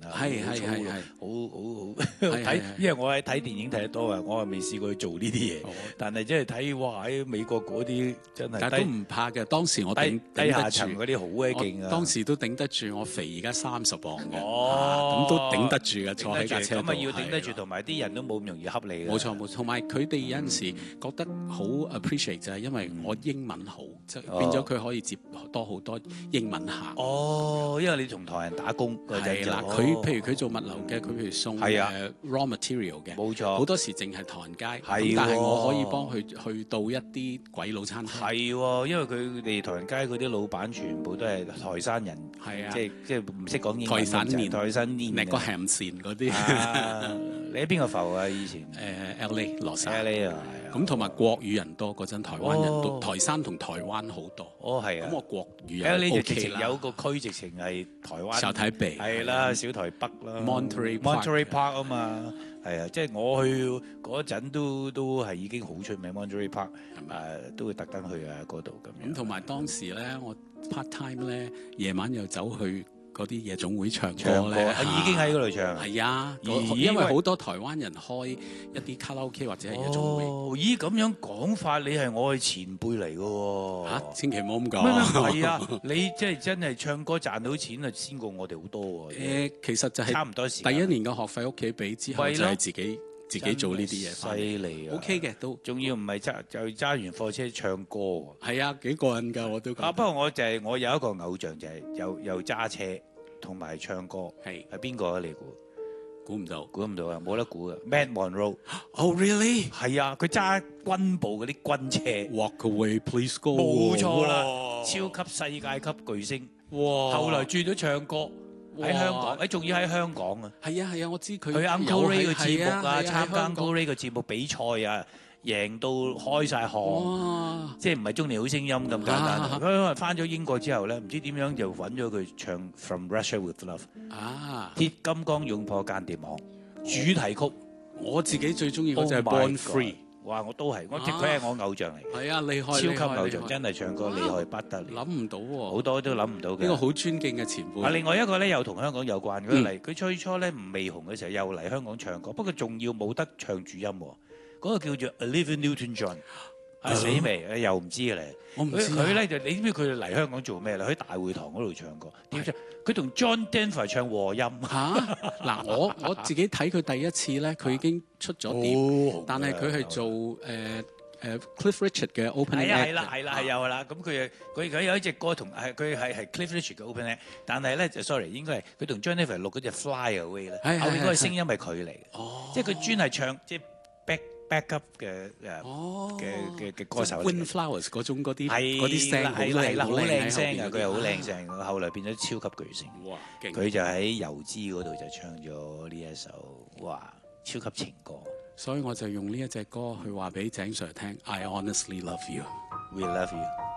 係好睇，因為我喺睇電影睇得多啊，我係未試過去做呢啲嘢，但係即係睇哇喺美國嗰啲真係， 但係都唔怕嘅。當時我低下層嗰啲啲好鬼勁啊！ 當時都頂得住，我肥而家30磅嘅， 哦， 咁都頂得住嘅，坐喺架車度。 咁啊要頂得住，同埋啲人都冇咁容易恰你嘅。 冇錯，同埋佢哋有陣時覺得好 appreciate 就係因為我英文好，即係變咗佢可以接多好多英文客。 哦，因為你同台人打工嗰陣係啦，佢譬如佢做物流嘅，佢譬如送raw material 嘅， 冇錯， 好多時淨係唐人街， 係， 但係我可以幫佢去到一啲鬼佬餐廳。 係喎，因為佢哋唐人街嗰啲老闆全部都係台山人， 係啊， 即係唔識講英文。台山年， 你個鹹線嗰啲。 你喺邊個浮啊？以前 LA 羅山。 LA 啊， 咁同埋國語人多嗰陣，台灣人都台山同台灣好多。 哦，係啊。 咁我國語人 LA 就直情有個區，直情係台灣。 小台北。 係啦，小台北啦。 Monterey Park 啊嘛，係啊，即係我去嗰陣都係已經好出名 Monterey Park，都會特登去啊嗰度咁樣。 咁同埋當時咧，我 part time 咧，夜晚又走去嗰啲夜總會唱歌咧， 已經喺嗰度唱。 係啊，因為好多台灣人開一啲卡拉 OK 或者係夜總會。 咦，咁樣講法，你係我嘅前輩嚟嘅喎。 嚇，千祈唔好咁講。 係啊，你即係真係唱歌賺到錢啊，先過我哋好多喎。 其實就係差唔多時間。 第一年嘅學費屋企俾，之後就係自己做呢啲嘢。 犀利啊 ！OK 嘅都， 仲要唔係揸完貨車唱歌喎。 係啊，幾過癮㗎我都。 不過我有一個偶像就係又揸車同埋唱歌，係邊個啊？你估唔到啊！冇得估啊 Matt Monro。Oh really？ 係啊，佢揸軍部嗰啲軍車。 Walk away, please go。 冇錯啦，超級世界級巨星。哇！後來轉咗唱歌。喺香港，仲要喺香港啊！ 係啊，我知佢去 Uncle Ray 嘅節目啊，參加 Uncle Ray 嘅節目比賽啊，贏到開晒巷，即係唔係中年好聲音咁簡單。佢翻咗英國之後咧，唔知點樣就揾咗佢唱 From Russia with Love 啊，鐵金剛勇破間諜網主題曲， 我自己最中意嗰隻係 Born Free。 哇！我都係，佢係我偶像嚟。 係啊，厲害！ 超級偶像，真係唱歌厲害不得了。 諗唔到喎， 好多都諗唔到嘅。 呢個好尊敬嘅前輩。 另外一個咧又同香港有關，佢最初咧未紅嘅時候又嚟香港唱歌，不過仲要冇得唱主音喎。嗰個叫做 Olivia Newton-John， 死未？又唔知嘅咧。我唔知。佢咧就你知唔知佢嚟香港做咩咧？喺大會堂嗰度唱歌。點知佢同 John Denver 唱和音。 嗱，我自己睇佢第一次咧，佢已經出咗碟，但係佢係做Cliff Richard 嘅 Opening Act。 係啦，有啦。咁佢有一隻歌同佢係 Cliff Richard 嘅 Opening Act，但係咧就 sorry 應該係佢同 John Denver 錄嗰隻 Fly Away 咧，後面嗰個聲音係佢嚟嘅，即係佢專係唱即係 back up 嘅歌手。 Windflowers 嗰種嗰啲聲好靚聲嘅，佢又好靚聲，後來變咗超級巨星。哇！佢就喺油脂嗰度就唱咗呢一首哇超級情歌。 所以我就用呢一隻歌去話俾井 Sir 聽 ，I honestly love you，we love you。